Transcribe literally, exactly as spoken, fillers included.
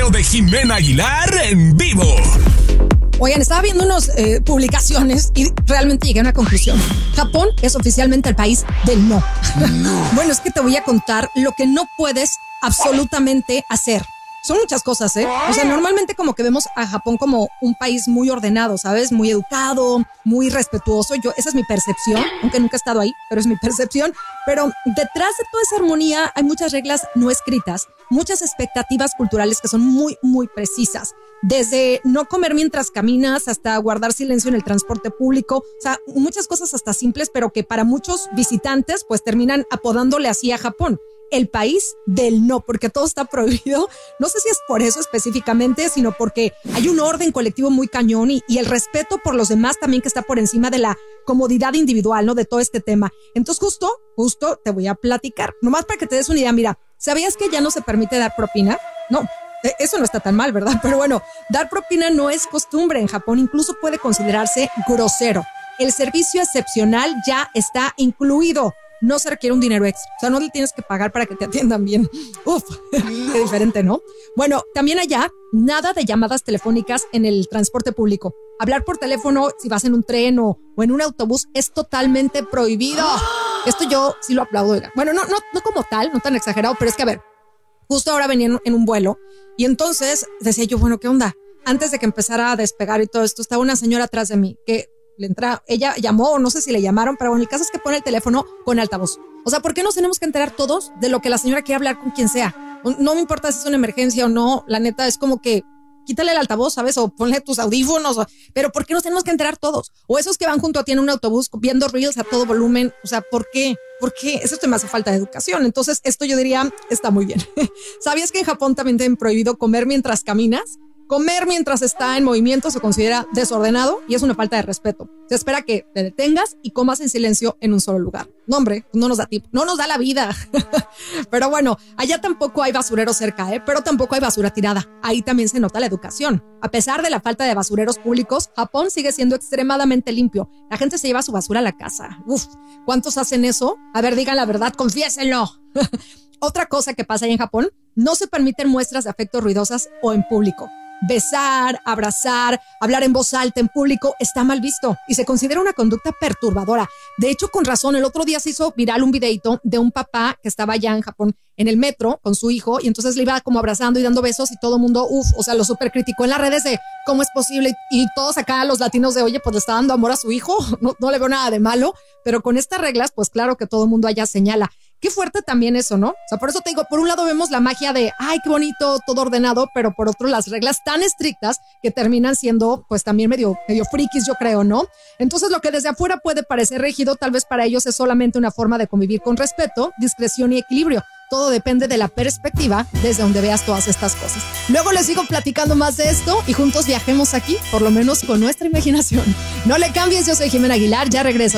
conteo de Jimena Aguilar en vivo. Oigan, estaba viendo unas eh, publicaciones y realmente llegué a una conclusión. Japón es oficialmente el país del no. no. Bueno, es que te voy a contar lo que no puedes absolutamente hacer. Son muchas cosas, ¿eh? O sea, normalmente como que vemos a Japón como un país muy ordenado, ¿sabes? Muy educado, muy respetuoso. Yo, esa es mi percepción, aunque nunca he estado ahí, pero es mi percepción. Pero detrás de toda esa armonía hay muchas reglas no escritas, muchas expectativas culturales que son muy, muy precisas. Desde no comer mientras caminas hasta guardar silencio en el transporte público. O sea, muchas cosas hasta simples, pero que para muchos visitantes pues terminan apodándole así a Japón. El país del no, porque todo está prohibido. No sé si es por eso específicamente, sino porque hay un orden colectivo muy cañón y, y el respeto por los demás también que está por encima de la comodidad individual, ¿no? De todo este tema. Entonces justo, justo te voy a platicar. Nomás para que te des una idea, mira, ¿sabías que ya no se permite dar propina? No. Eso no está tan mal, ¿verdad? Pero bueno, dar propina no es costumbre en Japón, incluso puede considerarse grosero. El servicio excepcional ya está incluido. No se requiere un dinero extra. O sea, no le tienes que pagar para que te atiendan bien. Uf, qué diferente, ¿no? Bueno, también allá, nada de llamadas telefónicas en el transporte público. Hablar por teléfono si vas en un tren o, o en un autobús es totalmente prohibido. Esto yo sí lo aplaudo. Bueno, no, no, no como tal, no tan exagerado, pero es que, a ver, justo ahora venía en, en un vuelo y entonces decía yo, bueno, ¿qué onda? Antes de que empezara a despegar y todo esto, estaba una señora atrás de mí que le entra, ella llamó, no sé si le llamaron, pero bueno, el caso es que pone el teléfono con altavoz. O sea, ¿por qué nos tenemos que enterar todos de lo que la señora quiere hablar con quien sea? No me importa si es una emergencia o no, la neta es como que quítale el altavoz, ¿sabes? O ponle tus audífonos, o, pero ¿por qué nos tenemos que enterar todos? O esos que van junto a ti en un autobús viendo reels a todo volumen, o sea, ¿por qué? ¿Por qué? Eso te me hace falta de educación. Entonces, esto yo diría, está muy bien. ¿Sabías que en Japón también tienen prohibido comer mientras caminas? Comer mientras está en movimiento se considera desordenado y es una falta de respeto. Se espera que te detengas y comas en silencio en un solo lugar. No, hombre, no nos da tiempo, no nos da la vida. Pero bueno, allá tampoco hay basureros cerca, ¿eh? Pero tampoco hay basura tirada. Ahí también se nota la educación. A pesar de la falta de basureros públicos, Japón sigue siendo extremadamente limpio. La gente se lleva su basura a la casa. Uf, ¿cuántos hacen eso? A ver, digan la verdad, confiésenlo. Otra cosa que pasa ahí en Japón, no se permiten muestras de afecto ruidosas o en público. Besar, abrazar, hablar en voz alta en público está mal visto y se considera una conducta perturbadora. De hecho, con razón, el otro día se hizo viral un videito de un papá que estaba allá en Japón en el metro con su hijo y entonces le iba como abrazando y dando besos y todo el mundo, uff, o sea, lo súper criticó en las redes de cómo es posible y todos acá los latinos de, oye, pues le está dando amor a su hijo, no, no le veo nada de malo, pero con estas reglas, pues claro que todo el mundo allá señala. Qué fuerte también eso, ¿no? O sea, por eso te digo, por un lado vemos la magia de, ay, qué bonito, todo ordenado, pero por otro las reglas tan estrictas que terminan siendo, pues también medio, medio frikis, yo creo, ¿no? Entonces lo que desde afuera puede parecer rígido, tal vez para ellos es solamente una forma de convivir con respeto, discreción y equilibrio. Todo depende de la perspectiva desde donde veas todas estas cosas. Luego les sigo platicando más de esto y juntos viajemos aquí, por lo menos con nuestra imaginación. No le cambies, yo soy Jimena Aguilar, ya regreso.